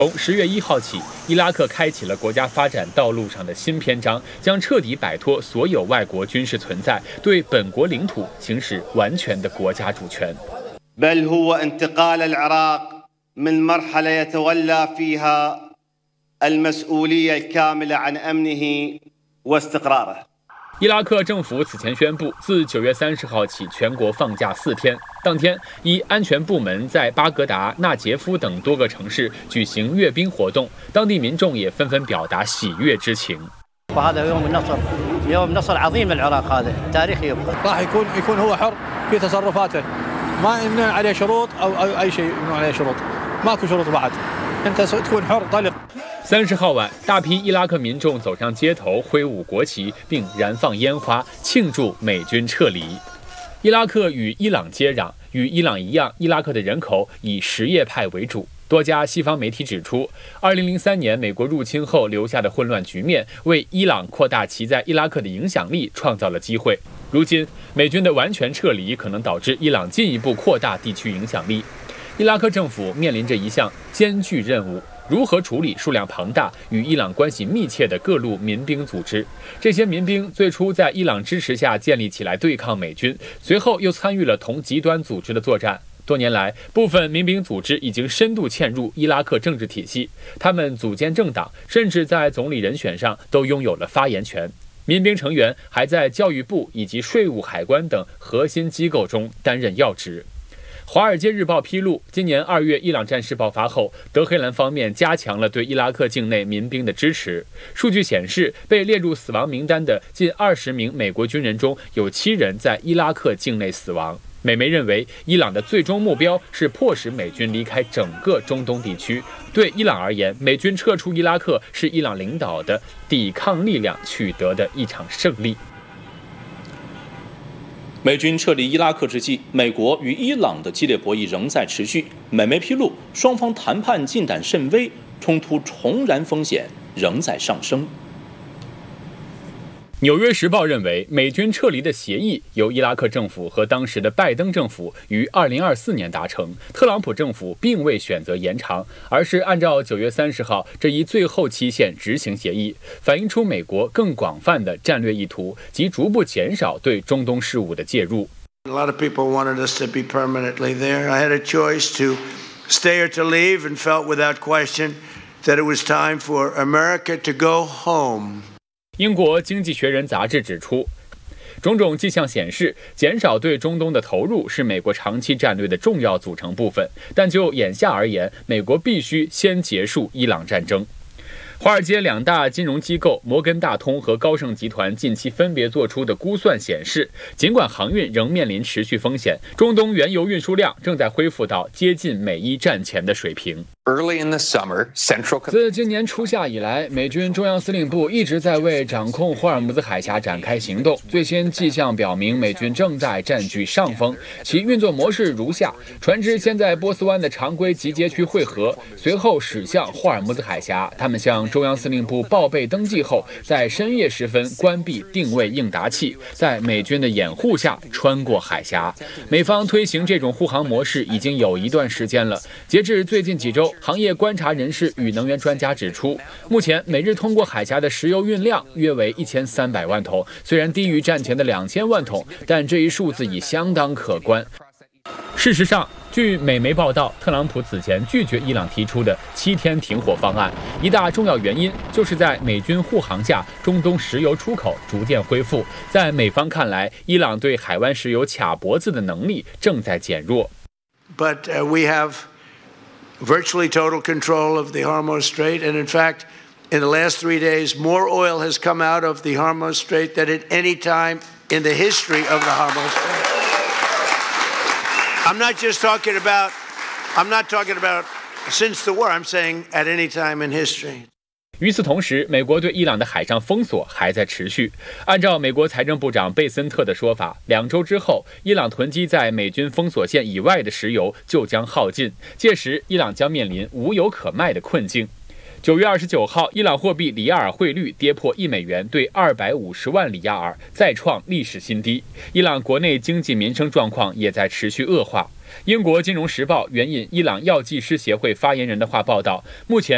从10月1号起，伊拉克开启了国家发展道路上的新篇章，将彻底摆脱所有外国军事存在，对本国领土行使完全的国家主权。 بل هو انتقال العراق من مرحلة يتولى فيها المسؤولية الكاملة عن أمنه واستقراره。 伊拉克政府此前宣布，自9月30号起，全国放假4天。当天，安全部门在巴格达、纳杰夫等多个城市举行阅兵活动，当地民众也纷纷表达喜悦之情。 وهذا يوم النصر، يوم نصر عظيم للعراق، هذا تاريخ يبقى. راح يكون هو حر في تصرفاته، ما يمنع عليه شروط أو أي شيء يمنع عليه شروط، ماكو شروط بعد، أنت تكون حر طلق. 30号晚，大批伊拉克民众走上街头，挥舞国旗，并燃放烟花，庆祝美军撤离。伊拉克与伊朗接壤，与伊朗一样，伊拉克的人口以什叶派为主。多家西方媒体指出，2003年美国入侵后留下的混乱局面，为伊朗扩大其在伊拉克的影响力创造了机会。如今，美军的完全撤离可能导致伊朗进一步扩大地区影响力。伊拉克政府面临着一项艰巨任务。如何处理数量庞大、与伊朗关系密切的各路民兵组织？这些民兵最初在伊朗支持下建立起来对抗美军，随后又参与了同极端组织的作战。多年来，部分民兵组织已经深度嵌入伊拉克政治体系，他们组建政党，甚至在总理人选上都拥有了发言权。民兵成员还在教育部以及税务、海关等核心机构中担任要职。《华尔街日报》披露，今年2月伊朗战事爆发后，德黑兰方面加强了对伊拉克境内民兵的支持。数据显示，被列入死亡名单的近20名美国军人中，有7人在伊拉克境内死亡。美媒认为，伊朗的最终目标是迫使美军离开整个中东地区。对伊朗而言，美军撤出伊拉克是伊朗领导的抵抗力量取得的一场胜利。 美军撤离伊拉克之际，美国与伊朗的激烈博弈仍在持续。美媒披露，双方谈判进展甚微，冲突重燃风险仍在上升。 《纽约时报》认为，美军撤离的协议由伊拉克政府和当时的拜登政府于2024年达成，特朗普政府并未选择延长，而是按照9月30号这一最后期限执行协议，反映出美国更广泛的战略意图及逐步减少对中东事务的介入。 A lot of people wanted us to be permanently there. I had a choice to stay or to leave and felt without question that it was time for America to go home. 英国《经济学人》杂志指出，种种迹象显示，减少对中东的投入是美国长期战略的重要组成部分。但就眼下而言，美国必须先结束伊朗战争。华尔街2大金融机构摩根大通和高盛集团近期分别做出的估算显示，尽管航运仍面临持续风险，中东原油运输量正在恢复到接近美伊战前的水平。自今年初夏以来，美军中央司令部一直在为掌控霍尔木兹海峡展开行动。最新迹象表明，美军正在占据上风。其运作模式如下：船只先在波斯湾的常规集结区汇合，随后驶向霍尔木兹海峡。他们向中央司令部报备登记后，在深夜时分关闭定位应答器，在美军的掩护下穿过海峡。美方推行这种护航模式已经有一段时间了。截至最近几周，行业观察人士与能源专家指出，目前每日通过海峡的石油运量约为1300万桶，虽然低于战前的2000万桶，但这一数字已相当可观。事实上，据美媒报道，特朗普此前拒绝伊朗提出的7天停火方案，一大重要原因就是在美军护航下，中东石油出口逐渐恢复。在美方看来，伊朗对海湾石油卡脖子的能力正在减弱。 But we have virtually total control of the Hormuz Strait, and in fact, in the last 3 days, more oil has come out of the Hormuz Strait than at any time in the history of the Hormuz Strait. I'm not talking about since the war. I'm saying at any time in history. 与此同时，美国对伊朗的海上封锁还在持续。按照美国财政部长贝森特的说法，2周之后，伊朗囤积在美军封锁线以外的石油就将耗尽，届时伊朗将面临无油可卖的困境。9月29号，伊朗货币里亚尔汇率跌破$1对250万里亚尔，再创历史新低。伊朗国内经济民生状况也在持续恶化。英国《金融时报》援引伊朗药剂师协会发言人的话报道，目前